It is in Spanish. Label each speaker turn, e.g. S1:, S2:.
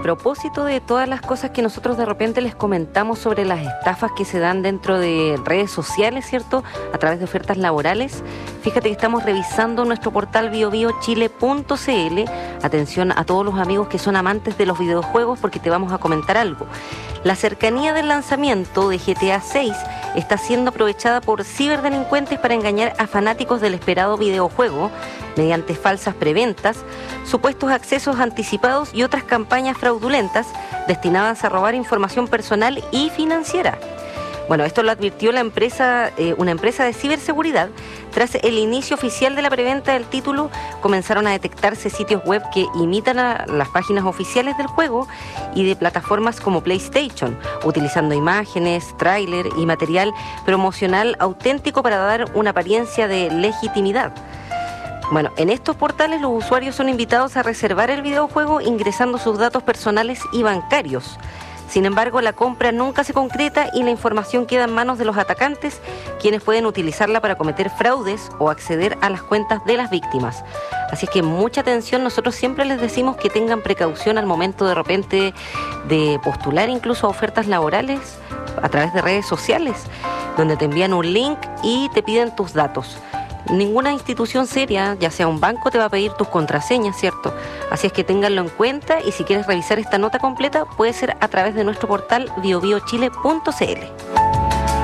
S1: propósito de todas las cosas que nosotros de repente les comentamos sobre las estafas que se dan dentro de redes sociales, ¿cierto? A través de ofertas laborales, fíjate que estamos revisando nuestro portal biobiochile.cl. Atención a todos los amigos que son amantes de los videojuegos, porque te vamos a comentar algo. La cercanía del lanzamiento de GTA 6 está siendo aprovechada por ciberdelincuentes para engañar a fanáticos del esperado videojuego mediante falsas preventas, supuestos accesos anticipados y otras campañas fraudulentas destinadas a robar información personal y financiera. Bueno, esto lo advirtió una empresa de ciberseguridad. Tras el inicio oficial de la preventa del título, comenzaron a detectarse sitios web que imitan a las páginas oficiales del juego y de plataformas como PlayStation, utilizando imágenes, tráiler y material promocional auténtico para dar una apariencia de legitimidad. Bueno, en estos portales los usuarios son invitados a reservar el videojuego ingresando sus datos personales y bancarios. Sin embargo, la compra nunca se concreta y la información queda en manos de los atacantes, quienes pueden utilizarla para cometer fraudes o acceder a las cuentas de las víctimas. Así es que mucha atención, nosotros siempre les decimos que tengan precaución al momento de repente de postular incluso a ofertas laborales a través de redes sociales, donde te envían un link y te piden tus datos. Ninguna institución seria, ya sea un banco, te va a pedir tus contraseñas, ¿cierto? Así es que ténganlo en cuenta, y si quieres revisar esta nota completa, puede ser a través de nuestro portal biobiochile.cl.